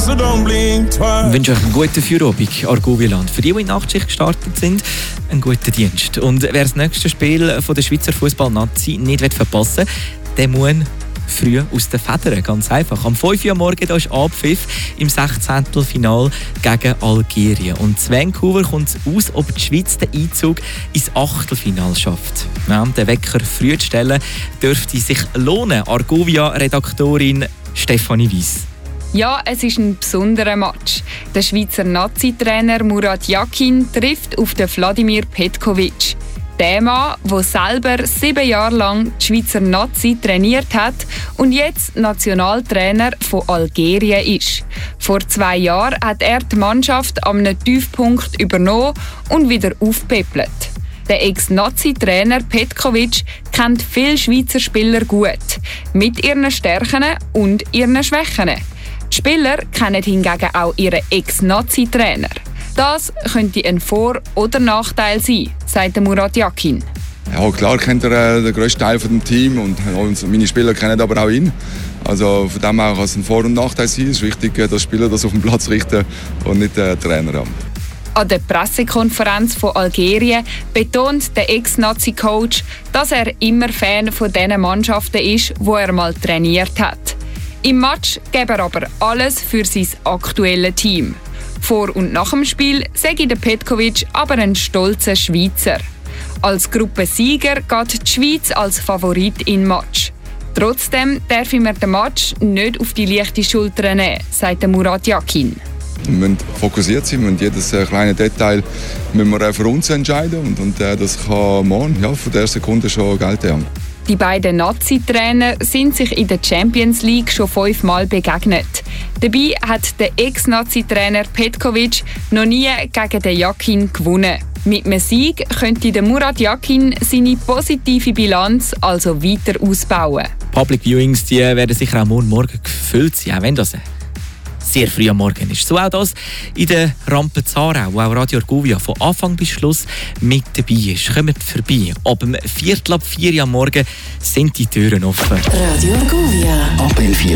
so don't blink twice. Ich wünsche euch einen guten Feierabend, Argovieland. Für die in die Nachtschicht gestartet sind, einen guten Dienst. Und wer das nächste Spiel von der Schweizer Fußball-Nazi nicht verpassen will, der muss früh aus den Federn. Ganz einfach. Am 5 Uhr morgen da ist Abpfiff im 16. Final gegen Algerien. Und zu Vancouver kommt es aus, ob die Schweiz den Einzug ins Achtelfinale schafft. Ja, den Wecker früh zu stellen, dürfte sich lohnen. Argovia-Redaktorin Stefanie Weiss. Ja, es ist ein besonderer Match. Der Schweizer Nazi-Trainer Murat Yakin trifft auf den Wladimir Petkovic. Der Mann, der selber 7 Jahre lang die Schweizer Nazi trainiert hat und jetzt Nationaltrainer von Algerien ist. Vor 2 Jahren hat er die Mannschaft am Tiefpunkt übernommen und wieder aufgepäppelt. Der Ex-Nazi-Trainer Petkovic kennt viele Schweizer Spieler gut, mit ihren Stärken und ihren Schwächen. Die Spieler kennen hingegen auch ihren Ex-Nazi-Trainer. Das könnte ein Vor- oder Nachteil sein, sagt Murat Yakin. Ja, klar kennt er den grössten Teil des Teams und meine Spieler kennen aber auch ihn. Also von dem her kann es ein Vor- und Nachteil sein. Es ist wichtig, dass Spieler das auf den Platz richten und nicht der Trainer. An der Pressekonferenz von Algerien betont der Ex-Nazi-Coach, dass er immer Fan von den Mannschaften ist, die er mal trainiert hat. Im Match gebe er aber alles für sein aktuelles Team. Vor und nach dem Spiel sage der Petkovic aber ein stolzer Schweizer. Als Gruppensieger geht die Schweiz als Favorit in den Match. Trotzdem darf wir den Match nicht auf die leichte Schulter nehmen, sagt Murat Yakin. Wir müssen fokussiert sein, wir müssen jedes kleine Detail für uns entscheiden und das kann morgen von der Sekunde schon gelten. Die beiden Nazi-Trainer sind sich in der Champions League schon 5 Mal begegnet. Dabei hat der Ex-Nazi-Trainer Petkovic noch nie gegen den Yakin gewonnen. Mit einem Sieg könnte der Murat Yakin seine positive Bilanz also weiter ausbauen. Public Viewings die werden sicher auch morgen gefüllt sein, auch wenn das sehr früh am Morgen ist. So auch das in der Rampe Zarau, wo auch Radio Argovia von Anfang bis Schluss mit dabei ist. Kommt vorbei. Ab 3:45 am Morgen sind die Türen offen. Radio Argovia. Ab 11